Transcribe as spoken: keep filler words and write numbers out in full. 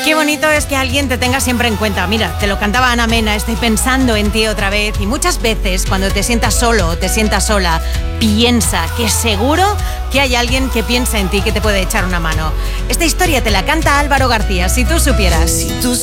Qué bonito es que alguien te tenga siempre en cuenta. Mira, te lo cantaba Ana Mena, estoy pensando en ti otra vez. Y muchas veces cuando te sientas solo o te sientas sola, piensa que seguro que hay alguien que piensa en ti, que te puede echar una mano. Esta historia te la canta Álvaro García, si tú supieras. Si tú